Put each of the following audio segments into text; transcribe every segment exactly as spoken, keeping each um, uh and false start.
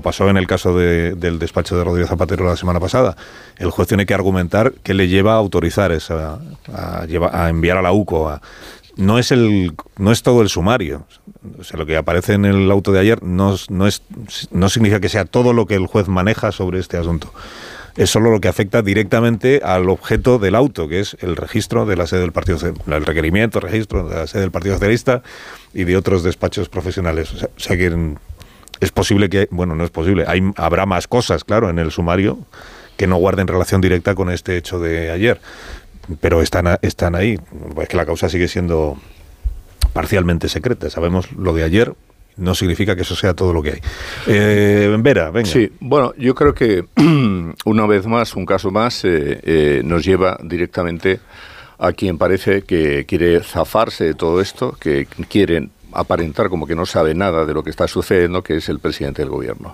como pasó en el caso de, del despacho de Rodríguez Zapatero la semana pasada, el juez tiene que argumentar qué le lleva a autorizar esa, a, a, a enviar a la U C O. A, no es el, no es todo el sumario. O sea, lo que aparece en el auto de ayer no, no es, no significa que sea todo lo que el juez maneja sobre este asunto. Es solo lo que afecta directamente al objeto del auto, que es el registro de la sede del Partido Socialista, el requerimiento, el registro de la sede del Partido Socialista y de otros despachos profesionales. O sea, o sea que es posible que, bueno, no es posible, hay, habrá más cosas, claro, en el sumario que no guarden relación directa con este hecho de ayer, pero están, están ahí. Es que la causa sigue siendo parcialmente secreta. Sabemos lo de ayer. No significa que eso sea todo lo que hay. Eh, Vera, venga. Sí, bueno, yo creo que una vez más, un caso más, eh, eh, nos lleva directamente a quien parece que quiere zafarse de todo esto, que quiere aparentar como que no sabe nada de lo que está sucediendo, que es el presidente del gobierno.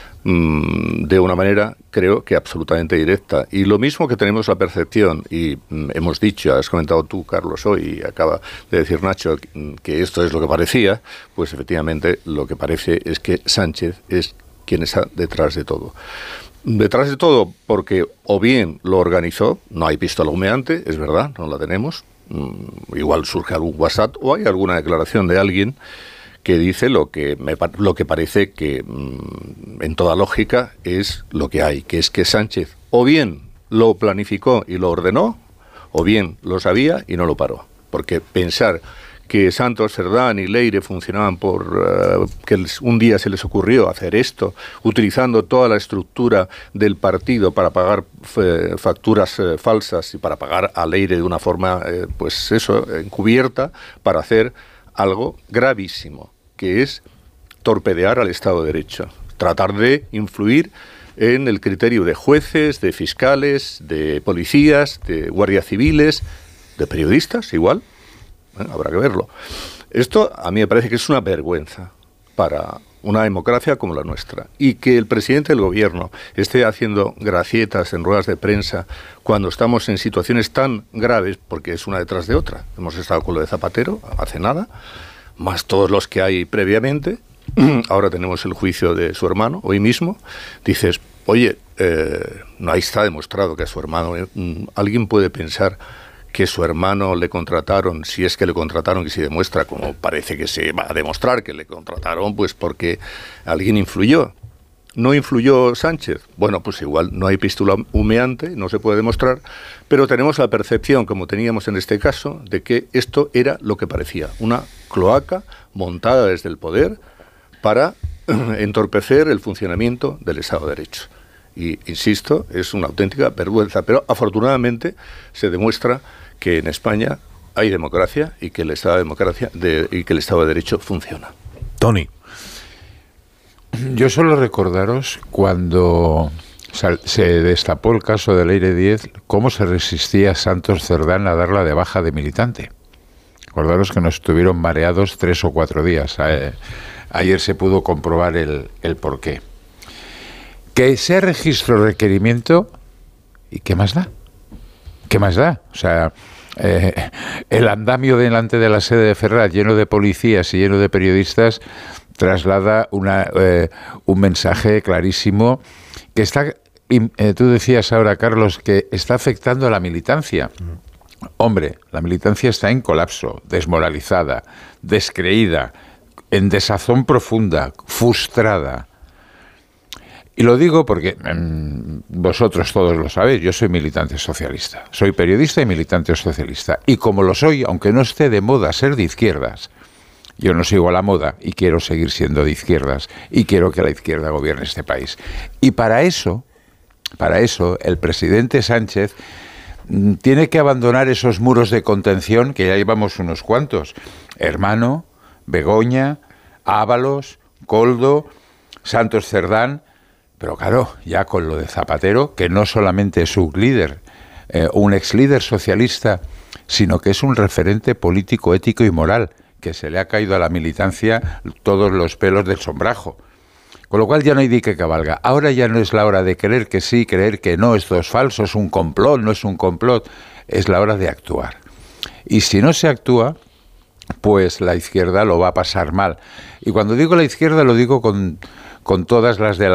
De una manera, creo que absolutamente directa. Y lo mismo que tenemos la percepción, y mm, hemos dicho, has comentado tú, Carlos, hoy, y acaba de decir Nacho, que esto es lo que parecía, pues efectivamente lo que parece es que Sánchez es quien está detrás de todo. Detrás de todo porque o bien lo organizó, no hay pistola humeante, es verdad, no la tenemos, mm, igual surge algún WhatsApp o hay alguna declaración de alguien que dice lo que me, lo que parece que mmm, en toda lógica es lo que hay, que es que Sánchez o bien lo planificó y lo ordenó, o bien lo sabía y no lo paró. Porque pensar que Santos Cerdán y Leire funcionaban por uh, que un día se les ocurrió hacer esto, utilizando toda la estructura del partido para pagar f- facturas uh, falsas y para pagar a Leire de una forma, eh, pues eso, encubierta, para hacer algo gravísimo, que es torpedear al Estado de Derecho, tratar de influir en el criterio de jueces, de fiscales, de policías, de guardias civiles, de periodistas, igual, bueno, habrá que verlo. Esto a mí me parece que es una vergüenza para una democracia como la nuestra, y que el presidente del gobierno esté haciendo gracietas en ruedas de prensa cuando estamos en situaciones tan graves, porque es una detrás de otra. Hemos estado con lo de Zapatero hace nada, más todos los que hay previamente. Ahora tenemos el juicio de su hermano, hoy mismo. Dices, oye, eh, no, ahí está demostrado que a su hermano, eh, alguien puede pensar que su hermano le contrataron, si es que le contrataron, que se demuestra, como parece que se va a demostrar que le contrataron, pues porque alguien influyó. ¿No influyó Sánchez? Bueno, pues igual no hay pistola humeante, no se puede demostrar, pero tenemos la percepción, como teníamos en este caso, de que esto era lo que parecía, una cloaca montada desde el poder para entorpecer el funcionamiento del Estado de Derecho. Y, insisto, es una auténtica vergüenza, pero afortunadamente se demuestra que en España hay democracia y que el Estado de democracia de, y que el Estado de Derecho funciona. Tony. Yo solo recordaros cuando sal, se destapó el caso de Leire Díez, cómo se resistía Santos Cerdán a darla de baja de militante. Acordaros que nos estuvieron mareados tres o cuatro días. Eh, ayer se pudo comprobar el, el porqué. Que sea registro requerimiento, ¿y qué más da? ¿Qué más da? O sea, eh, el andamio delante de la sede de Ferraz, lleno de policías y lleno de periodistas, traslada una, eh, un mensaje clarísimo que está, eh, tú decías ahora, Carlos, que está afectando a la militancia. Hombre, la militancia está en colapso, desmoralizada, descreída, en desazón profunda, frustrada. Y lo digo porque mmm, vosotros todos lo sabéis, yo soy militante socialista, soy periodista y militante socialista. Y como lo soy, aunque no esté de moda ser de izquierdas, yo no sigo a la moda y quiero seguir siendo de izquierdas y quiero que la izquierda gobierne este país. Y para eso, para eso, el presidente Sánchez mmm, tiene que abandonar esos muros de contención, que ya llevamos unos cuantos. Hermano, Begoña, Ábalos, Koldo, Santos Cerdán. Pero claro, ya con lo de Zapatero, que no solamente es un líder, eh, un ex líder socialista, sino que es un referente político, ético y moral, que se le ha caído a la militancia todos los pelos del sombrajo. Con lo cual ya no hay dique que valga. Ahora ya no es la hora de creer que sí, creer que no, esto es falso, es un complot, no es un complot. Es la hora de actuar. Y si no se actúa, pues la izquierda lo va a pasar mal. Y cuando digo la izquierda, lo digo con, con todas las de la